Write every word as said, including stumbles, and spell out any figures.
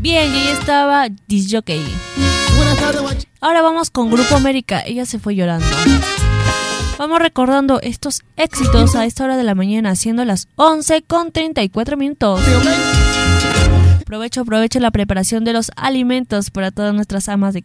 Bien, y ahí estaba Disc Jockey. Ahora vamos con Grupo América. Ella se fue llorando. Vamos recordando estos éxitos a esta hora de la mañana, siendo las once con treinta y cuatro minutos. Aprovecho, aprovecho la preparación de los alimentos para todas nuestras amas de